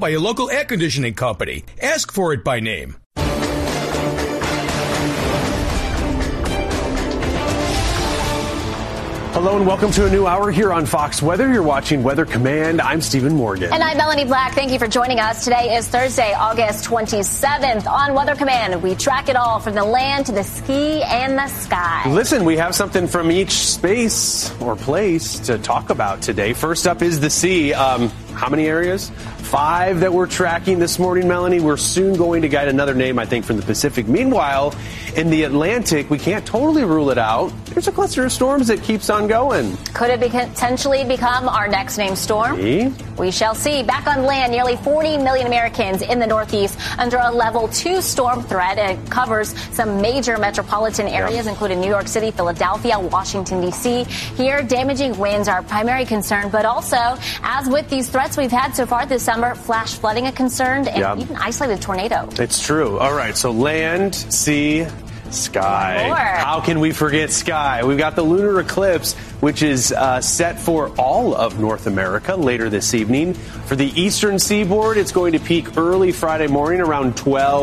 by a local air conditioning company. Ask for it by name. Hello and welcome to a new hour here on Fox Weather. You're watching Weather Command. I'm Stephen Morgan. And I'm Melanie Black. Thank you for joining us. Today is Thursday, August 27th. On Weather Command, we track it all from the land to the ski and the sky. Listen, we have something from each space or place to talk about today. First up is the sea. How many areas? 5 that we're tracking this morning, Melanie. We're soon going to get another name, I think, from the Pacific. Meanwhile, in the Atlantic, we can't totally rule it out. There's a cluster of storms that keeps on going. Could it potentially become our next named storm? We shall see. Back on land, nearly 40 million Americans in the Northeast under a level 2 storm threat. It covers some major metropolitan areas, including New York City, Philadelphia, Washington, D.C. Here, damaging winds are a primary concern, but also, as with these threats we've had so far this summer, flash flooding a concern and even isolated tornado. It's true. All right, so land, sea, sky. How can we forget sky? We've got the lunar eclipse, which is set for all of North America later this evening. For the eastern seaboard, it's going to peak early Friday morning around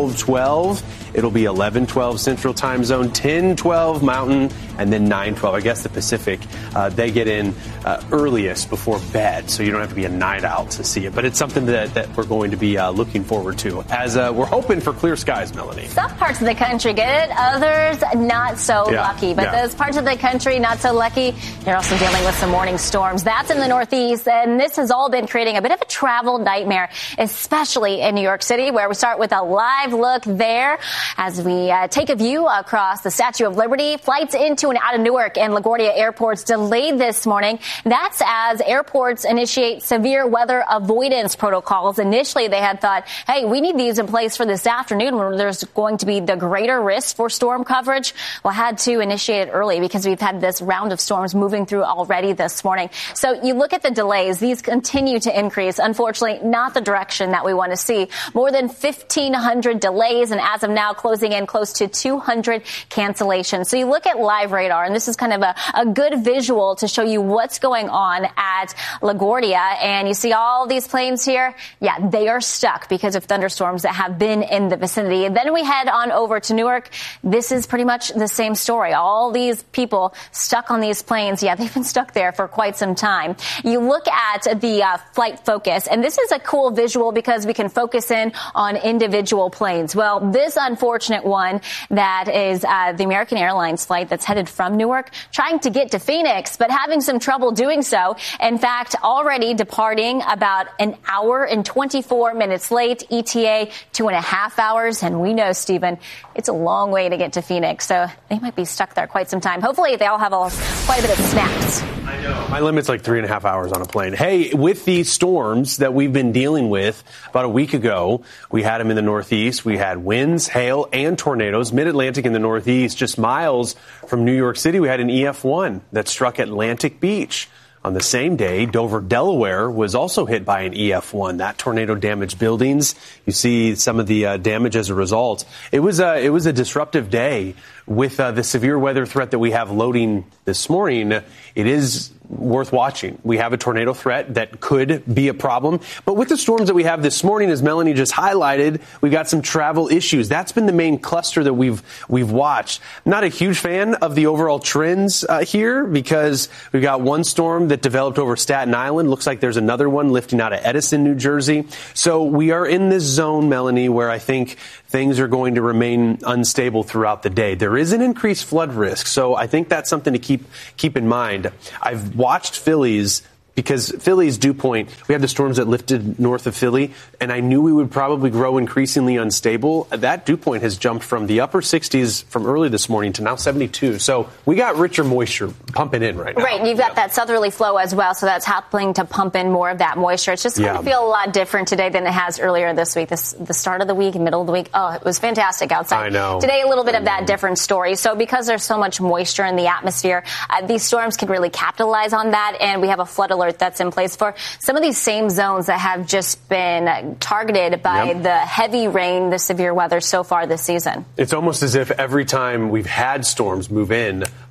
12:12. It'll be 11:12 Central Time Zone, 10:12 Mountain, and then 9:12. I guess the Pacific, they get in earliest before bed, so you don't have to be a night owl to see it. But it's something that we're going to be looking forward to as we're hoping for clear skies, Melanie. Some parts of the country get it, others not so lucky. But those parts of the country not so lucky, you're also dealing with some morning storms. That's in the Northeast, and this has all been creating a bit of a travel nightmare, especially in New York City, where we start with a live look there as we take a view across the Statue of Liberty. Flights into and out of Newark and LaGuardia airports delayed this morning. That's as airports initiate severe weather avoidance protocols. Initially, they had thought, hey, we need these in place for this afternoon where there's going to be the greater risk for storm coverage. Well, had to initiate it early because we've had this round of storms moving through already this morning. So you look at the delays. These continue to increase. Unfortunately, not the direction that we want to see. More than 1,500 delays, and as of now, closing in close to 200 cancellations. So you look at live radar, and this is kind of a good visual to show you what's going on at LaGuardia. And you see all these planes here. Yeah, they are stuck because of thunderstorms that have been in the vicinity. And then we head on over to Newark. This is pretty much the same story. All these people stuck on these planes. Yeah, they've been stuck there for quite some time. You look at the flight focus, and this is a cool visual because we can focus in on individual planes. Well, this unfortunate one that is the American Airlines flight that's headed from Newark, trying to get to Phoenix, but having some trouble doing so. In fact, already departing about an hour and 24 minutes late, ETA 2.5 hours. And we know, Stephen, it's a long way to get to Phoenix, so they might be stuck there quite some time. Hopefully they all have quite a bit of snacks. I know. My limit's like 3.5 hours on a plane. Hey, with these storms that we've been dealing with about a week ago, we had them in the Northeast. We had winds, hail, and tornadoes. Mid-Atlantic in the Northeast, just miles from New York City, we had an EF1 that struck Atlantic Beach. On the same day, Dover, Delaware was also hit by an EF1. That tornado damaged buildings. You see some of the damage as a result. It was a disruptive day with the severe weather threat that we have loading this morning. It is worth watching. We have a tornado threat that could be a problem. But with the storms that we have this morning, as Melanie just highlighted, we've got some travel issues. That's been the main cluster that we've watched. I'm not a huge fan of the overall trends here because we've got one storm that developed over Staten Island. Looks like there's another one lifting out of Edison, New Jersey. So we are in this zone, Melanie, where I think things are going to remain unstable throughout the day. There is an increased flood risk, so I think that's something to keep in mind. I've watched Phillies because Philly's dew point, we had the storms that lifted north of Philly, and I knew we would probably grow increasingly unstable. That dew point has jumped from the upper 60s from early this morning to now 72. So we got richer moisture pumping in right now. Right, and you've got that southerly flow as well, so that's helping to pump in more of that moisture. It's just going to feel a lot different today than it has earlier this week. The start of the week, middle of the week, it was fantastic outside. I know. Today, a little bit of that different story. So because there's so much moisture in the atmosphere, these storms can really capitalize on that, and we have a flood alert that's in place for some of these same zones that have just been targeted by the heavy rain, the severe weather so far this season. It's almost as if every time we've had storms move in,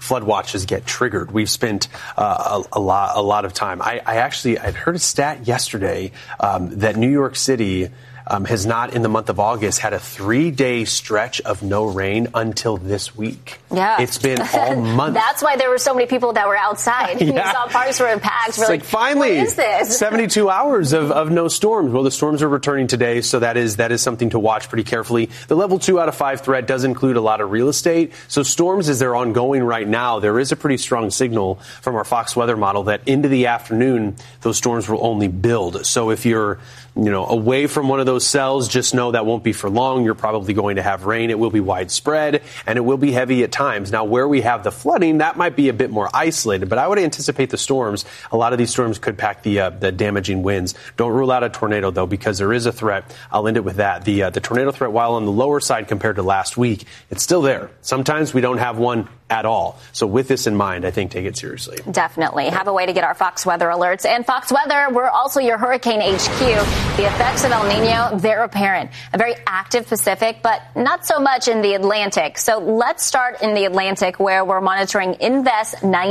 flood watches get triggered. We've spent a lot of time. I'd heard a stat yesterday that New York City has not, in the month of August, had a 3-day stretch of no rain until this week. Yeah. It's been all month. That's why there were so many people that were outside. Yeah. You saw parks were packed. It's like, finally, what is this? 72 hours of no storms. Well, the storms are returning today, so that is something to watch pretty carefully. The level 2 out of 5 threat does include a lot of real estate. So storms, as they're ongoing right now, there is a pretty strong signal from our Fox weather model that into the afternoon, those storms will only build. So if you're away from one of those cells, just know that won't be for long. You're probably going to have rain. It will be widespread, and it will be heavy at times. Now, where we have the flooding, that might be a bit more isolated, but I would anticipate the storms. A lot of these storms could pack the damaging winds. Don't rule out a tornado, though, because there is a threat. I'll end it with that. The tornado threat, while on the lower side compared to last week, it's still there. Sometimes we don't have one at all. So with this in mind, I think take it seriously. Definitely. Have a way to get our Fox weather alerts. And Fox Weather, we're also your hurricane HQ. The effects of El Nino, they're apparent. A very active Pacific, but not so much in the Atlantic. So let's start in the Atlantic, where we're monitoring Invest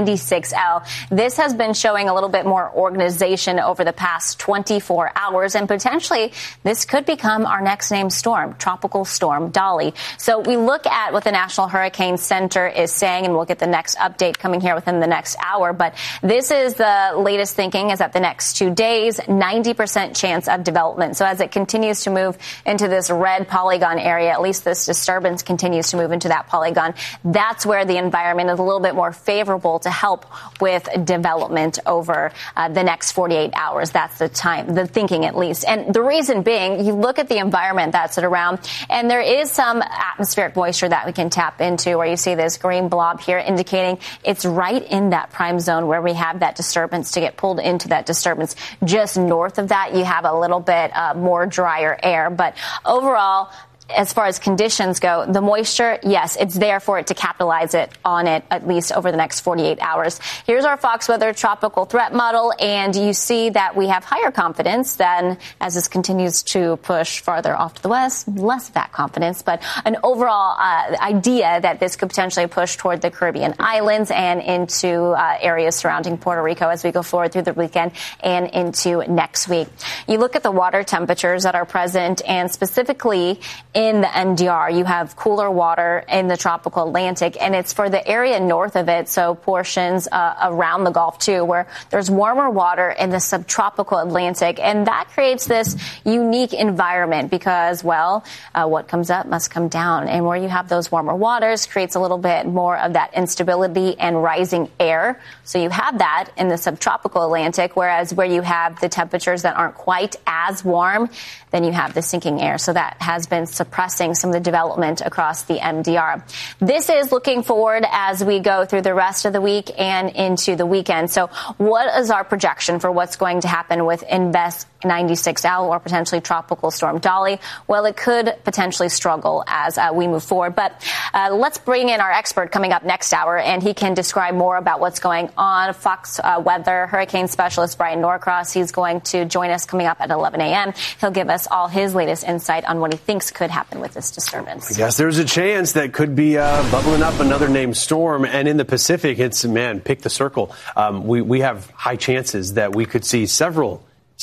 96L. This has been showing a little bit more organization over the past 24 hours, and potentially this could become our next named storm, Tropical Storm Dolly. So we look at what the National Hurricane Center is saying, and we'll get the next update coming here within the next hour. But this is the latest thinking, is that the next 2 days, 90% chance of development. So as it continues to move into this red polygon area, at least this disturbance continues to move into that polygon, that's where the environment is a little bit more favorable to help with development over the next 48 hours. That's the thinking at least. And the reason being, you look at the environment that's around, and there is some atmospheric moisture that we can tap into, where you see this green blob here indicating it's right in that prime zone where we have that disturbance. To get pulled into that disturbance just north of that, you have a little bit more drier air. But overall, as far as conditions go, the moisture, yes, it's there for it to capitalize on it, at least over the next 48 hours. Here's our Fox Weather tropical threat model, and you see that we have higher confidence than, as this continues to push farther off to the west, less of that confidence, but an overall idea that this could potentially push toward the Caribbean islands and into areas surrounding Puerto Rico as we go forward through the weekend and into next week. You look at the water temperatures that are present, and specifically in the MDR, you have cooler water in the tropical Atlantic, and it's for the area north of it, so portions around the Gulf too, where there's warmer water in the subtropical Atlantic, and that creates this unique environment because, well, what comes up must come down, and where you have those warmer waters creates a little bit more of that instability and rising air. So you have that in the subtropical Atlantic, whereas where you have the temperatures that aren't quite as warm, then you have the sinking air. So that has been suppressing some of the development across the MDR. This is looking forward as we go through the rest of the week and into the weekend. So what is our projection for what's going to happen with Invest 96L or potentially Tropical Storm Dolly? Well, it could potentially struggle as we move forward. But let's bring in our expert coming up next hour, and he can describe more about what's going on. Fox Weather Hurricane Specialist Brian Norcross, he's going to join us coming up at 11 a.m. He'll give us all his latest insight on what he thinks could happen with this disturbance. I guess there's a chance that could be bubbling up another named storm. And in the Pacific, it's, pick the circle. We have high chances that we could see several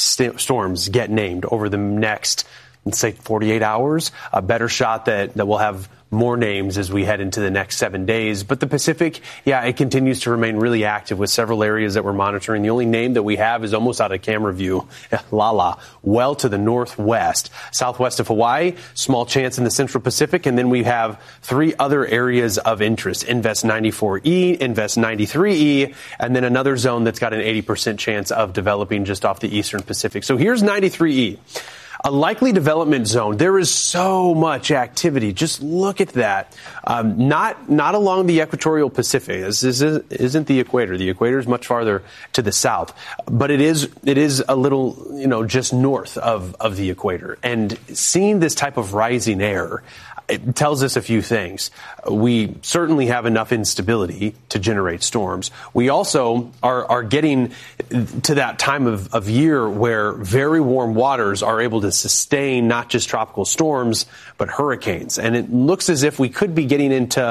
storms get named over the next, let's say, 48 hours. A better shot that we'll have more names as we head into the next 7 days. But the Pacific, it continues to remain really active with several areas that we're monitoring. The only name that we have is almost out of camera view, Lala, well to the northwest. Southwest of Hawaii, small chance in the Central Pacific. And then we have 3 other areas of interest, Invest 94E, Invest 93E, and then another zone that's got an 80% chance of developing just off the Eastern Pacific. So here's 93E. A likely development zone. There is so much activity. Just look at that. Not along the equatorial Pacific. This isn't the equator. The equator is much farther to the south. But it is a little, just north of the equator. And seeing this type of rising air, it tells us a few things. We certainly have enough instability to generate storms. We also are getting to that time of year where very warm waters are able to sustain not just tropical storms, but hurricanes. And it looks as if we could be getting into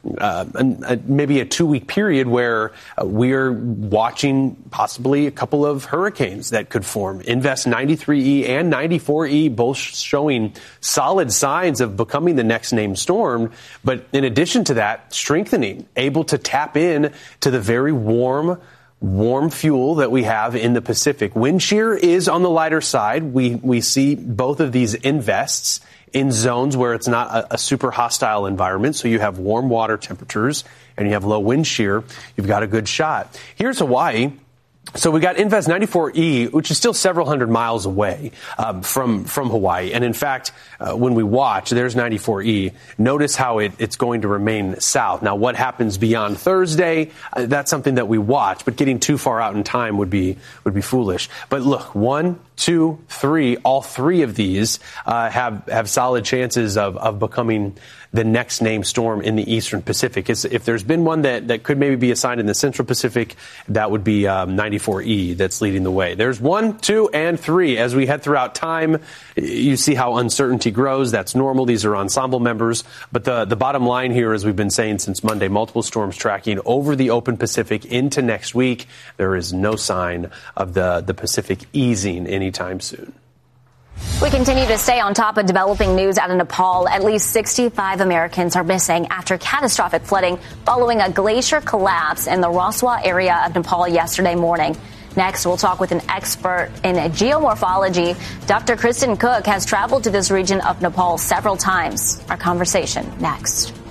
maybe a 2-week period where we're watching possibly a couple of hurricanes that could form. Invest 93E and 94E both showing solid signs of becoming the next named storm. But in addition to that, strengthening, able to tap in to the very warm fuel that we have in the Pacific. Wind shear is on the lighter side. We see both of these invests in zones where it's not a super hostile environment. So you have warm water temperatures and you have low wind shear. You've got a good shot. Here's Hawaii. So we got Invest 94E, which is still several hundred miles away from Hawaii. And in fact, when we watch, there's 94E. Notice how it's going to remain south. Now, what happens beyond Thursday? That's something that we watch. But getting too far out in time would be foolish. But look, 1, 2, 3, all three of these have solid chances of becoming the next named storm in the Eastern Pacific. If there's been one that could maybe be assigned in the Central Pacific, that would be 94E that's leading the way. There's 1, 2, and 3. As we head throughout time, you see how uncertainty grows. That's normal. These are ensemble members. But the bottom line here, as we've been saying since Monday, multiple storms tracking over the open Pacific into next week. There is no sign of the Pacific easing anytime soon. We continue to stay on top of developing news out of Nepal. At least 65 Americans are missing after catastrophic flooding following a glacier collapse in the Roswa area of Nepal yesterday morning. Next, we'll talk with an expert in geomorphology. Dr. Kristen Cook has traveled to this region of Nepal several times. Our conversation next.